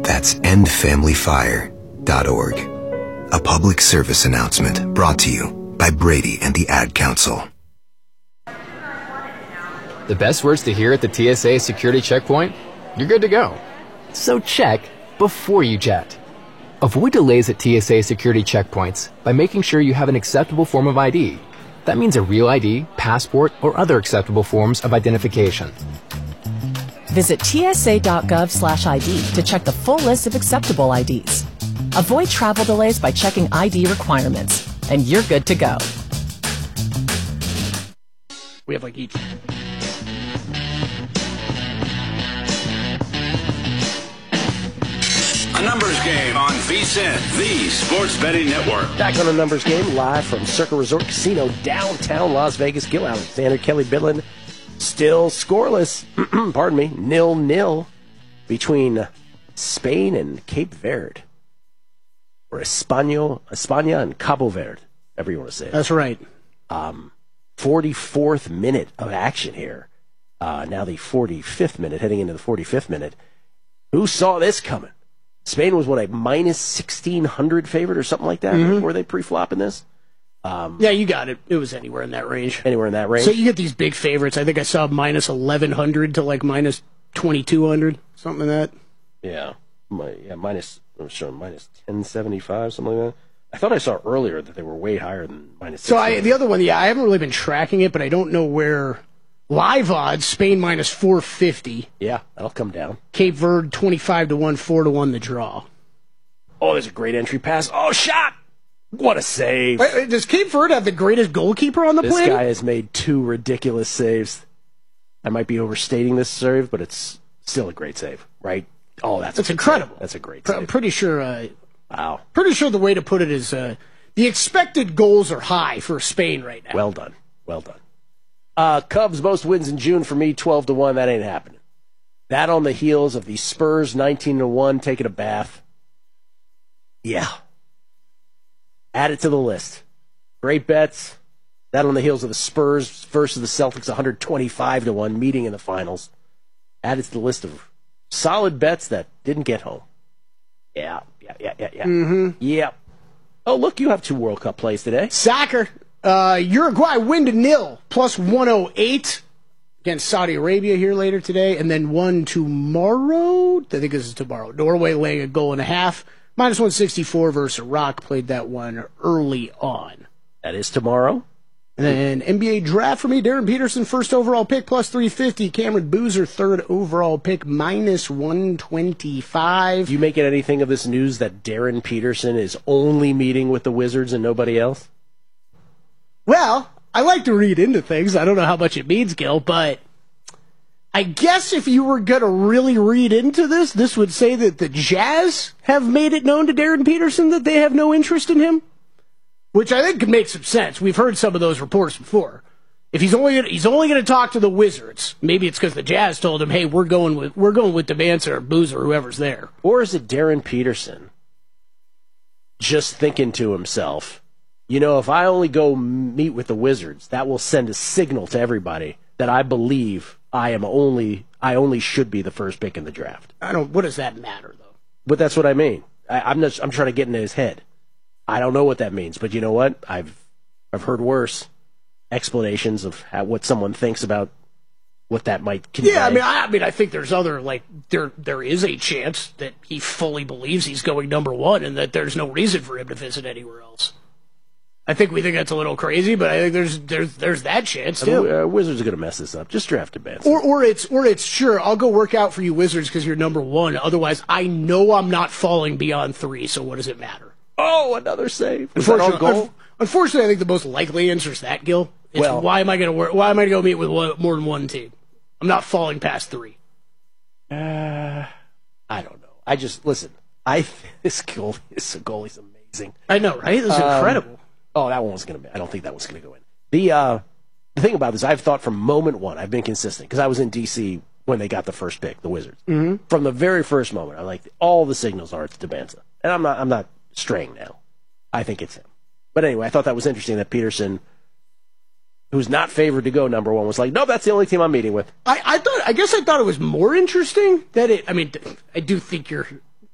That's endfamilyfire.org. A public service announcement brought to you by Brady and the Ad Council. The best words to hear at the TSA security checkpoint? You're good to go. So check before you jet. Avoid delays at TSA security checkpoints by making sure you have an acceptable form of ID. That means a real ID, passport, or other acceptable forms of identification. Visit tsa.gov/ID to check the full list of acceptable IDs. Avoid travel delays by checking ID requirements, and you're good to go. We have like each. A numbers game on VSiN, the sports betting network. Back on a numbers game, live from Circa Resort Casino, downtown Las Vegas. Gil Alexander, Kelly Bidlin, still scoreless, pardon me, 0-0 between Spain and Cape Verde. Or España and Cabo Verde, however you want to say it. That's right. 44th minute of action here. Now the 45th minute, heading into the 45th minute. Who saw this coming? Spain was, a minus 1,600 favorite or something like that? Mm-hmm. Were they pre-flopping this? Yeah, you got it. It was anywhere in that range. Anywhere in that range? So you get these big favorites. I think I saw minus 1,100 to like minus 2,200, something like that. Yeah. Minus 1075, something like that. I thought I saw earlier that they were way higher than minus 600. So the other one, I haven't really been tracking it, but I don't know where. Live odds, Spain minus 450. Yeah, that'll come down. Cape Verde 25-1, 4-1 the draw. Oh, there's a great entry pass. Oh, shot! What a save. Wait, does Cape Verde have the greatest goalkeeper on the planet? This guy has made 2 ridiculous saves. I might be overstating this save, but it's still a great save, right? Oh, that's incredible. Save. That's a great save. I'm pretty sure. Wow. Pretty sure the way to put it is the expected goals are high for Spain right now. Well done. Well done. Cubs most wins in June for me, 12-1. That ain't happening. That on the heels of the Spurs 19-1 taking a bath. Yeah. Add it to the list. Great bets. That on the heels of the Spurs versus the Celtics 125-1 meeting in the finals. Add it to the list of solid bets that didn't get home. Yeah. Mm-hmm. Yeah. Oh, look, you have 2 World Cup plays today. Soccer. Uruguay win to 0, plus 108 against Saudi Arabia here later today, and then 1 tomorrow. I think this is tomorrow. Norway laying a goal and a half, minus 164 versus Iraq. Played that one early on. That is tomorrow. And then NBA draft for me, Darren Peterson, first overall pick, plus 350. Cameron Boozer, third overall pick, minus 125. You making anything of this news that Darren Peterson is only meeting with the Wizards and nobody else? Well, I like to read into things. I don't know how much it means, Gil, but I guess if you were going to really read into this, this would say that the Jazz have made it known to Darren Peterson that they have no interest in him, which I think could make some sense. We've heard some of those reports before. If he's only going to talk to the Wizards, maybe it's because the Jazz told him, "Hey, we're going with Devancer or Boozer, whoever's there." Or is it Darren Peterson just thinking to himself, if I only go meet with the Wizards, that will send a signal to everybody that I believe I only should be the first pick in the draft. What does that matter, though? But that's what I mean. I'm trying to get into his head. I don't know what that means, but you know what? I've heard worse explanations of what someone thinks about what that might convey. Yeah, I mean, I think there's other, there is a chance that he fully believes he's going number 1 and that there's no reason for him to visit anywhere else. I think we think that's a little crazy, but I think there's that chance too. Wizards are going to mess this up. Just draft Devancer. Or it's sure, I'll go work out for you Wizards because you're number 1. Otherwise, I know I'm not falling beyond 3. So what does it matter? Oh, another save. Unfortunately, I think the most likely answer is that, Gil. Why am I going to go meet with more than one team? I'm not falling past 3. I don't know. Listen. This goalie's amazing. I know, right? This is incredible. Oh, that one was going to be. I don't think that was going to go in. The thing about this, I've thought from moment one, I've been consistent because I was in D.C. when they got the first pick, the Wizards. Mm-hmm. From the very first moment, I like all the signals are it's Devancer, and I'm not straying now. I think it's him. But anyway, I thought that was interesting that Peterson, who's not favored to go number 1, was like, no, that's the only team I'm meeting with. I guess I thought it was more interesting that I do think you're